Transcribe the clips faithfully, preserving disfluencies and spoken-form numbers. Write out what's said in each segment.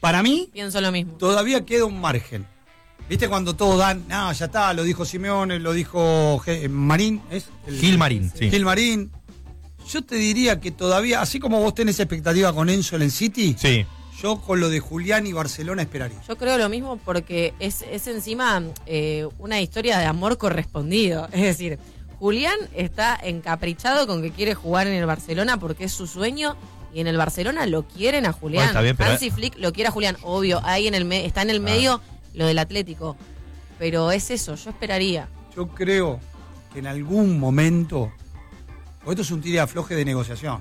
para mí, pienso lo mismo. Todavía queda un margen. ¿Viste cuando todos dan, no, ya está, lo dijo Simeone, lo dijo G- Marín, ¿es? El, Gil Marín, sí. Gil Marín. Yo te diría que todavía, así como vos tenés expectativa con Enzo en el City, Sí. yo con lo de Julián y Barcelona esperaría. Yo creo lo mismo porque es, es encima eh, una historia de amor correspondido. Es decir, Julián está encaprichado con que quiere jugar en el Barcelona porque es su sueño y en el Barcelona lo quieren a Julián. Bueno, está bien, pero- Hansi Flick lo quiere a Julián, obvio, ahí en el me- está en el medio lo del Atlético. Pero es eso, yo esperaría. Yo creo que en algún momento, porque esto es un tire afloje de negociación.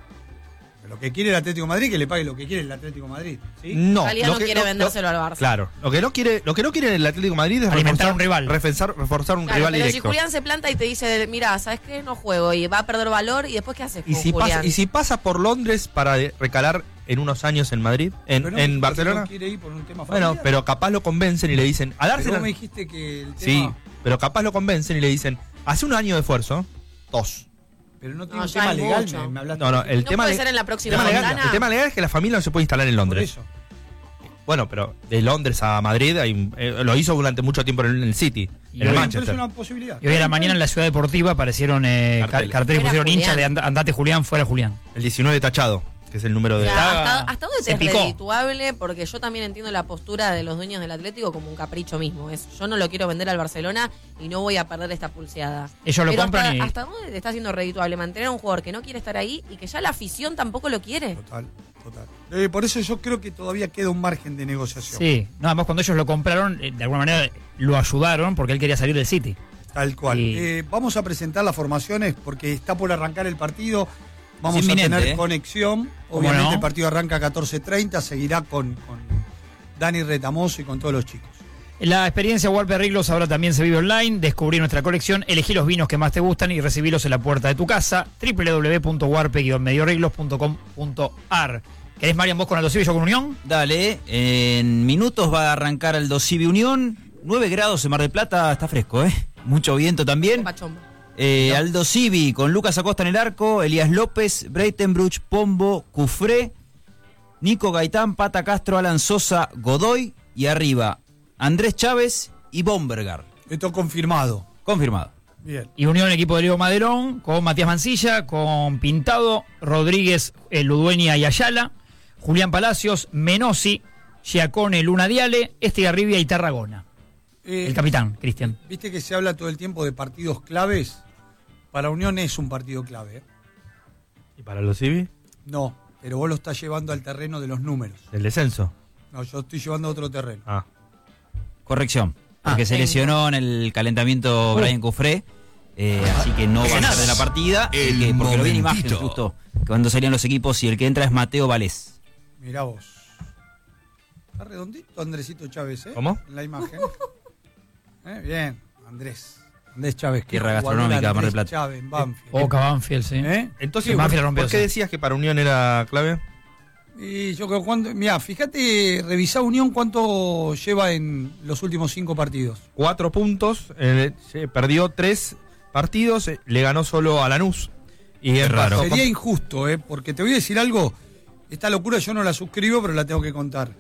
Lo que quiere el Atlético de Madrid, que le pague lo que quiere el Atlético de Madrid. ¿sí? No, En realidad lo no que- quiere lo- vendérselo al Barça. Claro, lo que no quiere, lo que no quiere el Atlético de Madrid es Alimentar reforzar un rival. Reforzar, reforzar un Claro, rival pero si directo. Julián se planta y te dice, mira, ¿sabes qué? No juego y va a perder valor y después ¿qué haces con Y si, Julián? pasa, y si pasa por Londres para de- recalar en unos años en Madrid, en, Pero no en me dijiste que Barcelona. no quiere ir por un tema Bueno, familiar. pero capaz lo convencen y le dicen, a Pero dársela. vos me dijiste que el tema... Sí, pero capaz lo convencen y le dicen, hace un año de esfuerzo, dos. Pero no tiene No, un ya tema es legal, mucho. me, me hablaste. No, no, el ¿No tema puede le- ser en la el próxima tema legal, ventana? el tema legal es que la familia no se puede instalar en Por Londres. eso. Bueno, pero de Londres a Madrid hay un- eh, lo hizo durante mucho tiempo en el, en el City, Y en el hoy- Pero es Manchester. una posibilidad. Y hoy a la mañana en la Ciudad Deportiva aparecieron eh, car- Carteles. carteles, Fuera pusieron Julián. hinchas de and- andate Julián, fuera Julián. El diecinueve tachado, que es el número de... O sea, Está- hasta, ¿Hasta dónde se te es picó. redituable? Porque yo también entiendo la postura de los dueños del Atlético como un capricho mismo. Es, yo no lo quiero vender al Barcelona y no voy a perder esta pulseada. Ellos lo Pero compran hasta, y- ¿hasta dónde te está haciendo redituable mantener a un jugador que no quiere estar ahí y que ya la afición tampoco lo quiere? Total, total. Eh, por eso yo creo que todavía queda un margen de negociación. Sí, nada más cuando ellos lo compraron, eh, de alguna manera lo ayudaron porque él quería salir del City. Tal cual. Y- Eh, vamos a presentar las formaciones porque está por arrancar el partido. Vamos Es a inminente, tener ¿eh? conexión. ¿Cómo Obviamente no? el partido arranca a catorce treinta, seguirá con, con Dani Retamoso y con todos los chicos. La experiencia Warpe Riglos ahora también se vive online. Descubrí nuestra colección, elegí los vinos que más te gustan y recibílos en la puerta de tu casa. doble u doble u doble u punto warpe guion medio riglos punto com punto a r. ¿Querés, Marian, vos con Aldo Civi y yo con Unión? Dale, en minutos va a arrancar el Dosivi Unión. nueve grados en Mar del Plata, está fresco, ¿eh? Mucho viento también. Pachombo. Eh, Aldo Civi con Lucas Acosta en el arco, Elías López, Breitenbruch, Pombo, Cufré, Nico Gaitán, Pata Castro, Alan Sosa, Godoy y arriba Andrés Chávez y Bombergar. Esto confirmado. Confirmado. Bien. Y Unión, equipo de Leo Maderón, con Matías Mancilla, con Pintado, Rodríguez, eh, Ludueña y Ayala, Julián Palacios, Menossi, Giacone, Luna Diale, Estigarribia y Tarragona. Eh, El capitán, Cristian. Viste que se habla todo el tiempo de partidos claves. Para Unión es un partido clave. ¿eh? ¿Y para los Civi? No, pero vos lo estás llevando al terreno de los números. El descenso. No, yo estoy llevando a otro terreno. Ah. Corrección, porque Ah, se venga. lesionó en el calentamiento Uh. Brian Cufré, eh, así que no va a estar de la partida, El y que- porque lo vi en imagen momentito. justo, cuando salían los equipos y el que entra es Mateo Valés. Mirá vos. Está redondito Andresito Chávez, ¿eh? ¿Cómo? En la imagen. ¿Eh? Bien, Andrés. Andrés Chávez. qué Tierra jugador gastronómica, Mar del Andrés Plata. Chávez, en Banfield. Boca, Banfield, sí. ¿Eh? Entonces, Que ¿por, Banfield rompió por qué eso. decías que para Unión era clave? Y yo creo cuando. Mira, fíjate, revisá Unión cuánto lleva en los últimos cinco partidos. Cuatro puntos, eh, se perdió tres partidos, eh, le ganó solo a Lanús. Y es raro. Sería injusto, ¿eh? Porque te voy a decir algo. Esta locura yo no la suscribo, pero la tengo que contar.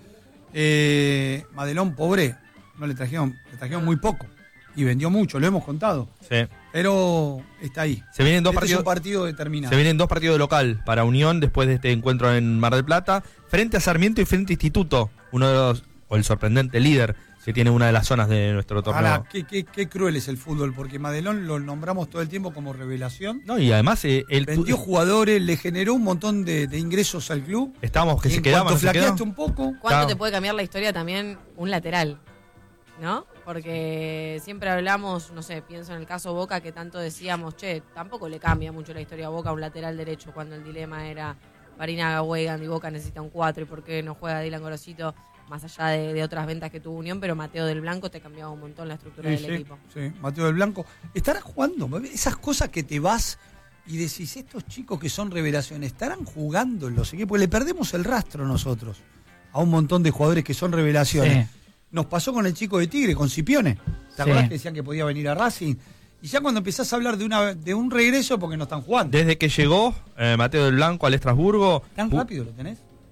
Eh, Madelón, pobre, no le trajeron, le trajeron muy poco. Y vendió mucho, lo hemos contado. Sí. Pero está ahí. Se vienen dos Este partidos. es un partido determinado. Se vienen dos partidos de local para Unión después de este encuentro en Mar del Plata, frente a Sarmiento y frente a Instituto, uno de los, o el sorprendente líder que tiene una de las zonas de nuestro torneo. Ahora, qué, qué, qué cruel es el fútbol, porque Madelón lo nombramos todo el tiempo como revelación. No, y además eh, él Vendió jugadores, le generó un montón de, de ingresos al club. estábamos que Y se en quedaba, cuanto no se quedó. flaqueaste un poco, ¿Cuánto Claro. te puede cambiar la historia también un lateral? ¿No? Porque siempre hablamos, no sé, pienso en el caso Boca, que tanto decíamos, che, tampoco le cambia mucho la historia a Boca a un lateral derecho, cuando el dilema era Barinaga, Weigand y Boca necesita un cuatro, y por qué no juega Dylan Gorosito, más allá de, de otras ventas que tuvo Unión, pero Mateo del Blanco te cambiaba un montón la estructura Sí, del sí, equipo. sí, Mateo del Blanco. ¿Estará jugando? Esas cosas que te vas y decís, estos chicos que son revelaciones, ¿estarán jugando en los equipos? Porque le perdemos el rastro nosotros a un montón de jugadores que son revelaciones. Sí. Nos pasó con el chico de Tigre, con Scipione. ¿Te Sí. acordás que decían que podía venir a Racing? Y ya cuando empezás a hablar de una de un regreso, porque no están jugando. Desde que llegó eh, Mateo del Blanco al Estrasburgo, ¿Tan ju- rápido lo tenés?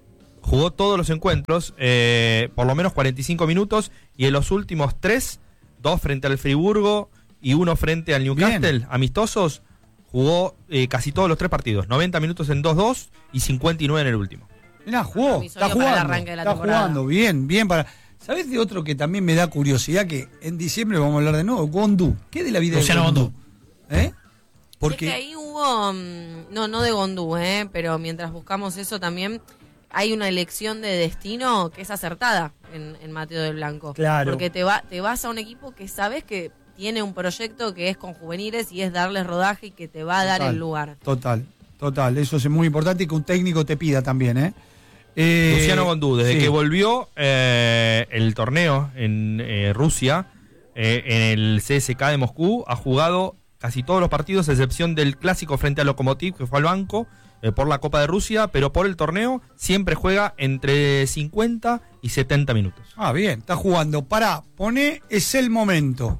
jugó todos los encuentros, eh, por lo menos cuarenta y cinco minutos, y en los últimos tres, dos frente al Friburgo y uno frente al Newcastle, bien. amistosos, jugó eh, casi todos los tres partidos, noventa minutos en dos dos y cincuenta y nueve en el último. Mirá, jugó, está jugando, está jugando, bien, bien para... ¿Sabés de otro que también me da curiosidad? Que en diciembre vamos a hablar de nuevo, Gondú. ¿Qué de la vida Luciano de Gondú? Gondú. ¿Eh? Porque es que ahí hubo, no, no de Gondú, ¿eh? Pero mientras buscamos eso también, hay una elección de destino que es acertada en, en Mateo del Blanco. Claro. Porque te, va, te vas a un equipo que sabes que tiene un proyecto que es con juveniles y es darles rodaje y que te va a total, dar el lugar. Total, total. Eso es muy importante y que un técnico te pida también, ¿eh? Eh, Luciano Gondú, desde sí. que volvió eh, el torneo en eh, Rusia, eh, en el C S K de Moscú, ha jugado casi todos los partidos, a excepción del clásico frente al Lokomotiv, que fue al banco eh, por la Copa de Rusia, pero por el torneo siempre juega entre cincuenta y setenta minutos. Ah, bien, está jugando. Pará, poné, es el momento.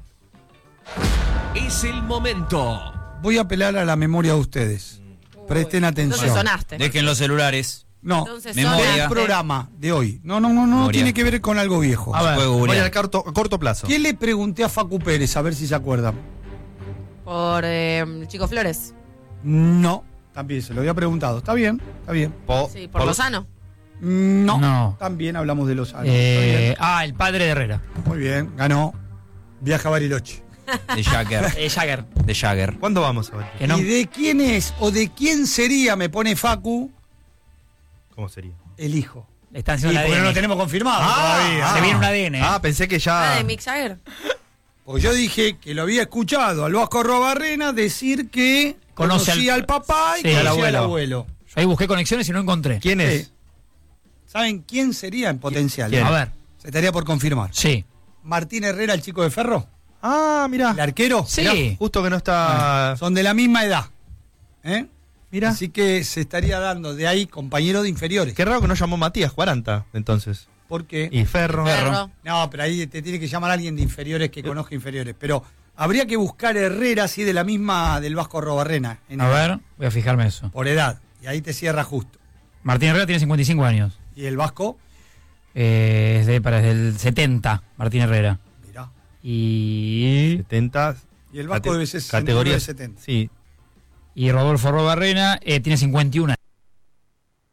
Es el momento. Voy a apelar a la memoria de ustedes. Presten atención. Entonces sonaste. Dejen los celulares. No, Entonces memoria. del programa de hoy. No, no, no, no Memoria. tiene que ver con algo viejo. A ver, Puede Voy googlear. al corto, a corto plazo. ¿Qué le pregunté a Facu Pérez? A ver si se acuerdan. Por eh, Chico Flores. No, también se lo había preguntado. Está bien, está bien. Po- Sí, por Lozano. No, No. también hablamos de los años. Eh, ah, el padre de Herrera. Muy bien, ganó. Viaja a Bariloche. De Jagger. Eh, Jagger. De Jagger. ¿Cuándo vamos a ver? Que no. ¿Y de quién es o de quién sería, me pone Facu, ¿Cómo sería? el hijo? Le están Sí, haciendo porque el no lo A D N. tenemos confirmado todavía. Se viene un A D N. ¿eh? Ah, pensé que Ah, ya... de Mick Jagger. Porque yo dije que lo había escuchado al Vasco Robarrena decir que Conoce conocía al- al, papá y Sí, al conocía al abuelo. abuelo. Yo ahí busqué conexiones y no encontré. ¿Quién es? Sí. ¿Saben quién sería en potencial? ¿Quién? A ver. Se estaría por confirmar. Sí. Martín Herrera, el chico de Ferro. Ah, mirá. El arquero. Sí. Mirá, justo que no está... Son de la misma edad. ¿Eh? Mirá. Así que se estaría dando de ahí compañero de inferiores. Qué raro que no llamó Matías cuarenta, entonces. ¿Por qué? Y Ferro. Ferro. No, pero ahí te tiene que llamar a alguien de inferiores que conozca inferiores. Pero habría que buscar Herrera así de la misma del Vasco Robarrena. en A edad, ver, voy a fijarme eso. Por edad. Y ahí te cierra justo. Martín Herrera tiene cincuenta y cinco años. Y el Vasco, Eh, es de, para, es del setenta, Martín Herrera. mirá. Y, setenta. Y el Vasco cate- debe ser categoría setenta. Sí. y Rodolfo Robarrena eh, tiene cincuenta y uno.